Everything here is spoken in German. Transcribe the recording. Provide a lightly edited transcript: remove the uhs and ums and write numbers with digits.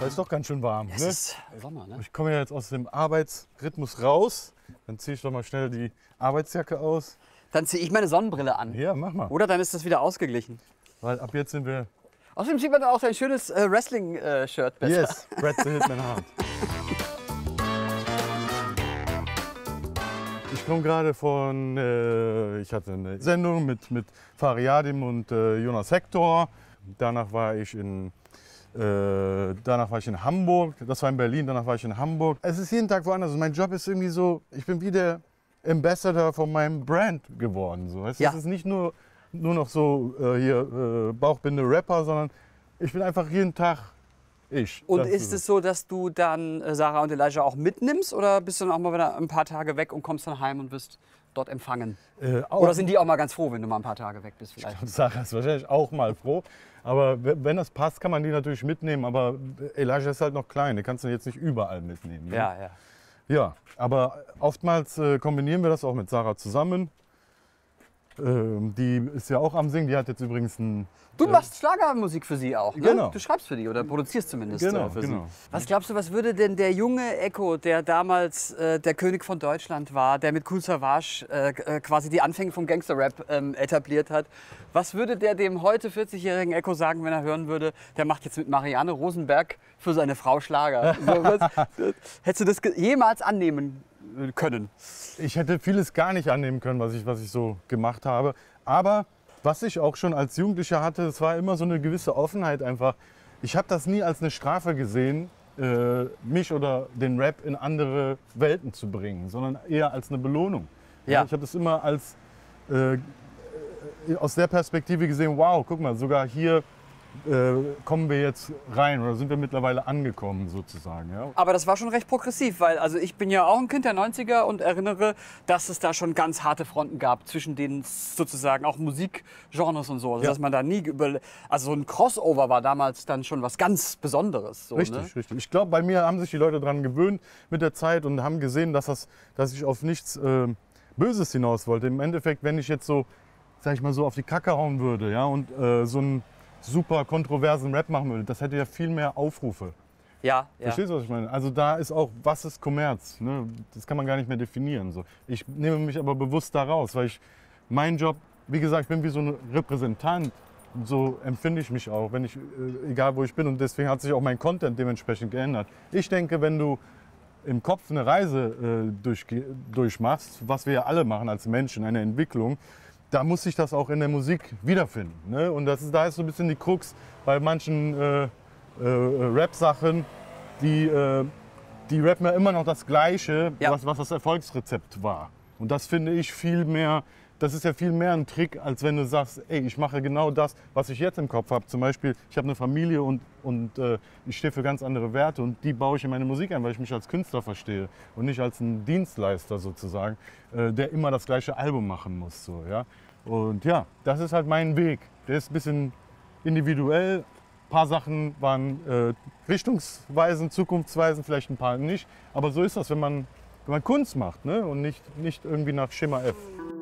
Da ist doch ganz schön warm. Es Ne? ist Sommer, ne? Ich komme ja jetzt aus dem Arbeitsrhythmus raus. Dann ziehe ich doch mal schnell die Arbeitsjacke aus. Dann ziehe ich meine Sonnenbrille an. Ja, mach mal. Oder dann ist das wieder ausgeglichen. Weil ab jetzt sind wir... Außerdem sieht man dann auch dein schönes Wrestling-Shirt besser. Yes, Brad the Hitman Hart. Ich komme gerade von... ich hatte eine Sendung mit Fariadim und Jonas Hector. Danach war ich in Hamburg, das war in Berlin, danach war ich in Hamburg. Es ist jeden Tag woanders. Mein Job ist irgendwie so, ich bin wie der Ambassador von meinem Brand geworden. So. Es ist nicht nur noch so Bauchbinde Rapper, sondern ich bin einfach jeden Tag ich. Und ist es so, dass du dann Sarah und Elijah auch mitnimmst oder bist du dann auch mal wieder ein paar Tage weg und kommst dann heim und wirst dort empfangen? Oder sind die auch mal ganz froh, wenn du mal ein paar Tage weg bist vielleicht? Sarah ist wahrscheinlich auch mal froh. Aber wenn das passt, kann man die natürlich mitnehmen. Aber Elijah ist halt noch klein, den kannst du jetzt nicht überall mitnehmen. Ne? Ja, ja. Ja, aber oftmals kombinieren wir das auch mit Sarah zusammen. Die ist ja auch am Singen, die hat jetzt übrigens ein... Du machst Schlagermusik für sie auch, ne? Genau. Du schreibst für die oder produzierst zumindest für sie. Genau. Was glaubst du, was würde denn der junge Echo, der damals der König von Deutschland war, der mit Kool Savas quasi die Anfänge vom Gangster-Rap etabliert hat, was würde der dem heute 40-jährigen Echo sagen, wenn er hören würde, der macht jetzt mit Marianne Rosenberg für seine Frau Schlager? Hättest du das jemals annehmen können? Ich hätte vieles gar nicht annehmen können, was ich so gemacht habe. Aber was ich auch schon als Jugendlicher hatte, es war immer so eine gewisse Offenheit einfach. Ich habe das nie als eine Strafe gesehen, mich oder den Rap in andere Welten zu bringen, sondern eher als eine Belohnung. Ja. Ich habe das immer als aus der Perspektive gesehen, wow, guck mal, sogar hier kommen wir jetzt rein oder sind wir mittlerweile angekommen sozusagen. Ja? Aber das war schon recht progressiv, weil also ich bin ja auch ein Kind der 90er und erinnere, dass es da schon ganz harte Fronten gab zwischen den sozusagen auch Musikgenres und so. Also dass man da nie also so ein Crossover war damals dann schon was ganz Besonderes. So, Richtig, ne? richtig. Ich glaube, bei mir haben sich die Leute daran gewöhnt mit der Zeit und haben gesehen, dass ich auf nichts Böses hinaus wollte. Im Endeffekt, wenn ich jetzt so, sag ich mal, so auf die Kacke hauen würde, ja, und so einen super kontroversen Rap machen würde, das hätte ja viel mehr Aufrufe. Ja, ja. Verstehst du, was ich meine? Also da ist auch, was ist Kommerz? Ne? Das kann man gar nicht mehr definieren. So. Ich nehme mich aber bewusst da raus, weil mein Job, wie gesagt, ich bin wie so ein Repräsentant. So empfinde ich mich auch, wenn ich, egal wo ich bin. Und deswegen hat sich auch mein Content dementsprechend geändert. Ich denke, wenn du im Kopf eine Reise durchmachst, was wir ja alle machen als Menschen, eine Entwicklung, da muss sich das auch in der Musik wiederfinden. Ne? Und da ist so ein bisschen die Krux bei manchen Rap-Sachen, die rappen ja immer noch das Gleiche, was das Erfolgsrezept war. Und das finde ich viel mehr, das ist ja viel mehr ein Trick, als wenn du sagst, ey, ich mache genau das, was ich jetzt im Kopf habe. Zum Beispiel, ich habe eine Familie und ich stehe für ganz andere Werte und die baue ich in meine Musik ein, weil ich mich als Künstler verstehe und nicht als ein Dienstleister sozusagen, der immer das gleiche Album machen muss. So, ja? Und ja, das ist halt mein Weg. Der ist ein bisschen individuell. Ein paar Sachen waren richtungsweisend, zukunftsweisend, vielleicht ein paar nicht. Aber so ist das, wenn man Kunst macht, ne? Und nicht irgendwie nach Schema F.